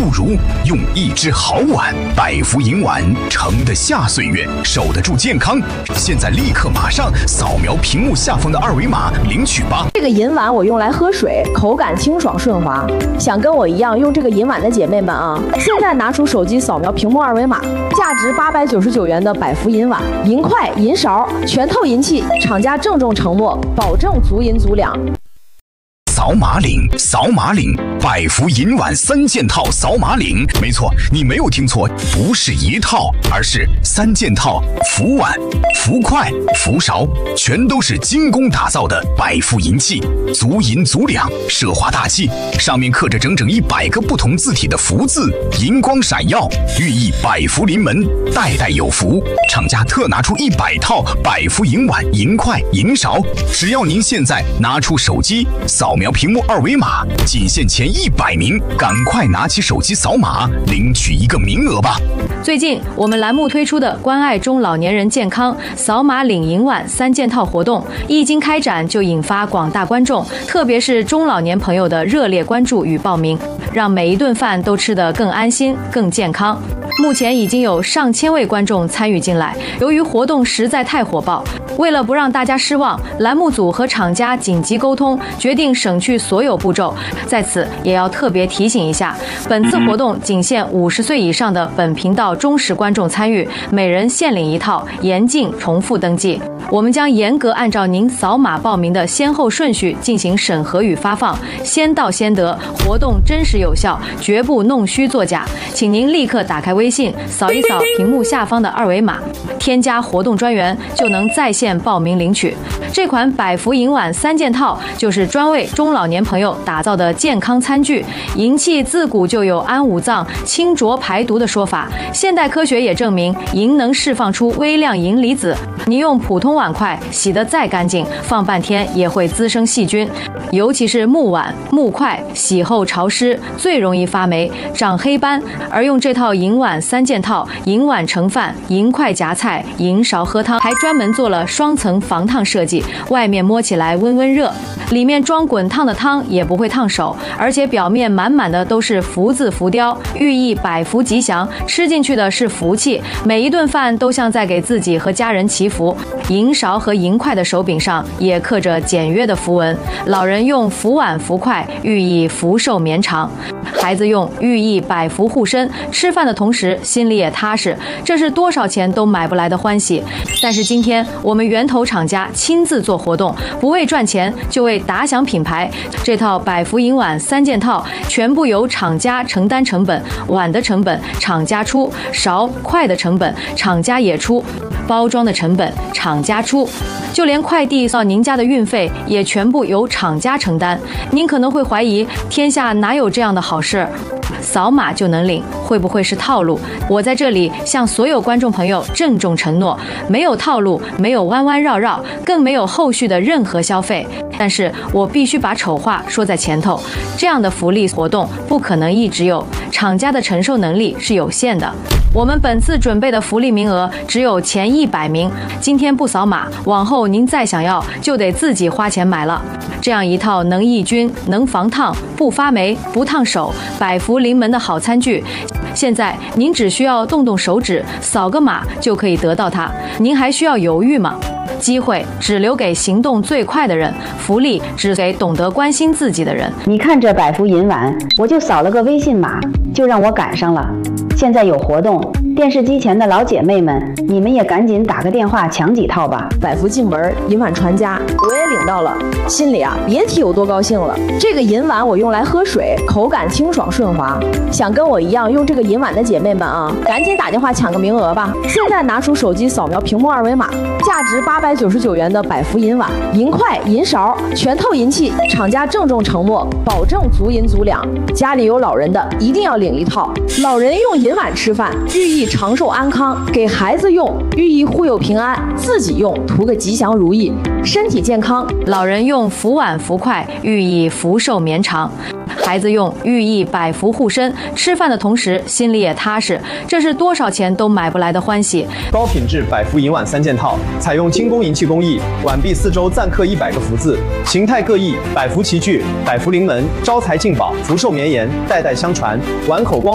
不如用一只好碗，百福银碗盛得下岁月，守得住健康。现在立刻马上扫描屏幕下方的二维码领取吧。 这个银碗我用来喝水，口感清爽顺滑。想跟我一样用这个银碗的姐妹们啊，现在拿出手机扫描屏幕二维码，价值899元的百福银碗，银筷、银勺全透银器，厂家郑重承诺，保证足银足两。 扫码领，扫码领，百福银碗3件套扫码领。没错，你没有听错，不是一套，而是3件套，福碗、福筷、福勺，全都是精工打造的百福银器，足银足两，奢华大气，上面刻着整整100个不同字体的福字，银光闪耀，寓意百福临门，代代有福。厂家特拿出100套百福银碗、银筷、银勺，只要您现在拿出手机扫描屏幕二维码，仅限前100名，赶快拿起手机扫码领取一个名额吧。 最近我们栏目推出的关爱中老年人健康扫码领银碗3件套活动，一经开展就引发广大观众，特别是中老年朋友的热烈关注与报名，让每一顿饭都吃得更安心、更健康。目前已经有上千位观众参与进来，由于活动实在太火爆，为了不让大家失望，栏目组和厂家紧急沟通，决定省去所有步骤。在此也要特别提醒一下，本次活动仅限50岁以上的本频道忠实观众参与，每人限领1套，严禁重复登记。我们将严格按照您扫码报名的先后顺序进行审核与发放，先到先得，活动真实有效，绝不弄虚作假。请您立刻打开微信，扫一扫屏幕下方的二维码，添加活动专员，就能在线报名领取。这款百福银碗3件套就是专为中老年朋友打造的健康餐具。银器自古就有安五脏、清浊排毒的说法，现代科学也证明银能释放出微量银离子。你用普通碗筷洗得再干净，放半天也会滋生细菌，尤其是木碗、木筷，洗后潮湿，最容易发霉、长黑斑。而用这套银碗3件套，银碗盛饭，银筷夹菜，银勺喝汤，还专门做了双层防烫设计，外面摸起来温温热，里面装滚烫的汤也不会烫手，而且表面满满的都是福字浮雕，寓意百福吉祥，吃进去的是福气，每一顿饭都像在给自己和家人祈福。银勺和银筷的手柄上也刻着简约的符文，老人用福碗福筷，寓意福寿绵长；孩子用寓意百福护身，吃饭的同时心里也踏实，这是多少钱都买不来的欢喜。但是今天我们源头厂家亲自做活动，不为赚钱，就为打响品牌。这套百福银碗3件套全部由厂家承担成本，碗的成本厂家出，勺筷的成本厂家也出，包装的成本厂家出，就连快递到您家的运费也全部由厂家承担。您可能会怀疑，天下哪有这样的好事？扫码就能领，会不会是套路？我在这里向所有观众朋友郑重承诺，没有套路，没有弯弯绕绕，更没有后续的任何消费。但是我必须把丑话说在前头，这样的福利活动不可能一直有，厂家的承受能力是有限的。我们本次准备的福利名额只有前100名，今天不扫码，往后您再想要就得自己花钱买了。这样一套能抑菌、能防烫、不发霉、不烫手、百福临门的好餐具，现在您只需要动动手指，扫个码就可以得到它，您还需要犹豫吗？机会只留给行动最快的人，福利只给懂得关心自己的人。 你看这百福银碗，我就扫了个微信码，就让我赶上了。现在有活动，电视机前的老姐妹们，你们也赶紧打个电话抢几套吧。 百福进门，银碗传家，我也领到了，心里别提有多高兴了。这个银碗我用来喝水，口感清爽顺滑。想跟我一样用这个银碗的姐妹们赶紧打电话抢个名额吧。现在拿出手机扫描屏幕二维码，价值899元的百福银碗，银筷、银勺全透银器，厂家郑重承诺，保证足银足两。家里有老人的一定要领1套，老人用银碗吃饭，寓意长寿安康；给孩子用，寓意护佑平安；自己用，图个吉祥如意，身体健康。 老人用福碗福筷，寓意福寿绵长；孩子用，寓意百福护身，吃饭的同时心里也踏实，这是多少钱都买不来的欢喜。 高品质百福银碗3件套，采用精工银器工艺，碗壁4周暂刻100个福字，形态各异，百福齐聚，百福临门，招财进宝，福寿绵延，代代相传，碗口光